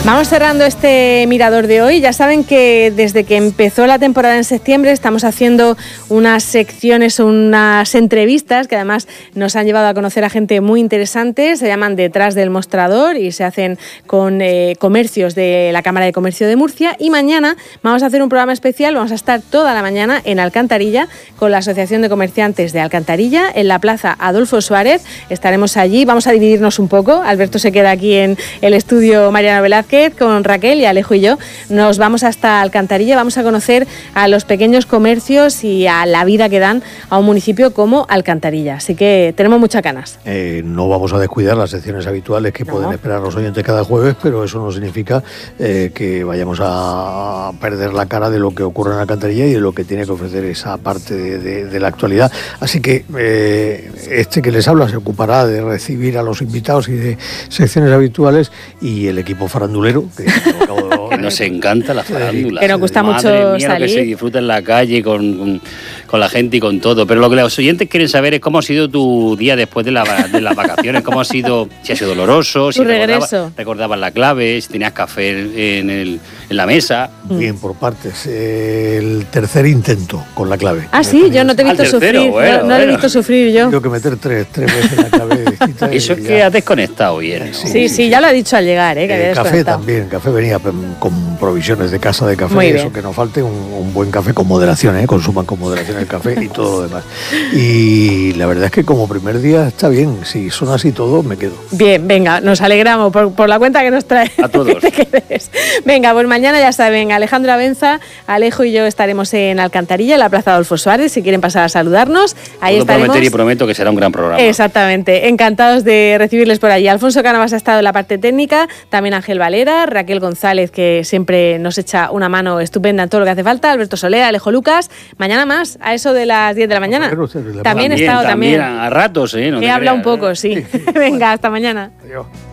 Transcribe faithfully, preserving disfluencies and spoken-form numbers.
Vamos cerrando este mirador de hoy. Ya saben que desde que empezó la temporada en septiembre estamos haciendo unas secciones, unas entrevistas que además nos han llevado a conocer a gente muy interesante. Se llaman Detrás del Mostrador y se hacen con eh, comercios de la Cámara de Comercio de Murcia. Y mañana vamos a hacer un programa especial. Vamos a estar toda la mañana en Alcantarilla con la Asociación de Comerciantes de Alcantarilla en la Plaza Adolfo Suárez. Estaremos allí. Vamos a dividirnos un poco. Alberto se queda aquí en el estudio Mariano Velázquez con Raquel y Alejo y yo. Nos vamos hasta Alcantarilla, vamos a conocer a los pequeños comercios y a la vida que dan a un municipio como Alcantarilla. Así que tenemos muchas ganas. Eh, no vamos a descuidar las secciones habituales que no. pueden esperar los oyentes cada jueves, pero eso no significa eh, que vayamos a perder la cara de lo que ocurre en Alcantarilla y de lo que tiene que ofrecer esa parte de, de, de la actualidad. Así que eh, este que les habla se ocupará de recibir a los invitados y de secciones habituales, y el equipo farandulero que, que nos encanta la farándula, que nos gusta Madre mucho mía, salir, que se disfruta en la calle con, con, con la gente y con todo. Pero lo que los oyentes quieren saber es cómo ha sido tu día después de, la, de las vacaciones, cómo ha sido, si ha sido doloroso, si recordabas, recordabas la clave, si tenías café en, el, en la mesa. Bien, por partes. El tercer intento con la clave. Ah, sí, yo no te he visto tercero, sufrir, bueno, no, no bueno. he visto sufrir yo. Tengo que meter tres, tres veces la clave. Eso es que has desconectado bien, ¿no? Sí, sí, sí, ya lo ha dicho al llegar, ¿eh? Que había eh, café también, café venía con provisiones de casa de café, eso que no falte, un, un buen café con moderación, ¿eh? Consuman con moderación el café y todo lo demás. Y la verdad es que como primer día está bien, si son así todos me quedo. Bien, venga, nos alegramos por, por la cuenta que nos trae. A todos. Venga, pues mañana ya saben, Alejandro Abenza, Alejo y yo estaremos en Alcantarilla, en la Plaza Adolfo Suárez, si quieren pasar a saludarnos. Ahí Puedo estaremos. prometer y prometo que será un gran programa. Exactamente, encantados de recibirles por allí. Alfonso Cánovas ha estado en la parte técnica, también Ángel Valera, Raquel González, que siempre nos echa una mano estupenda en todo lo que hace falta, Alberto Soler, Alejo Lucas. Mañana más, a eso de las diez de la mañana. También he estado también. A ratos, ¿eh? No he hablado un poco, sí. Venga, hasta mañana. Adiós.